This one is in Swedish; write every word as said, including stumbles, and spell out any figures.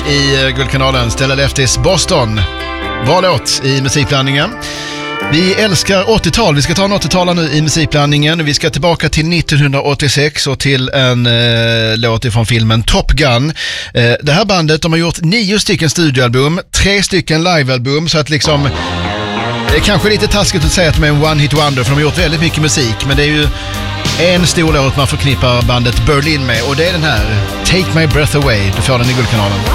i Guldkanalen. Stella Leftis Boston. Bra låt i musikblandningen. Vi älskar åttiotal. Vi ska ta en åttiotal nu i musikblandningen. Vi ska tillbaka till nittonhundraåttiosex och till en eh, låt från filmen Top Gun. Eh, det här bandet, de har gjort nio stycken studioalbum, tre stycken livealbum, så att liksom det är kanske lite taskigt att säga att de är en one-hit wonder, för de har gjort väldigt mycket musik, men det är ju en stor låt man förknippar bandet Berlin med, och det är den här Take My Breath Away. Du får den i Guldkanalen.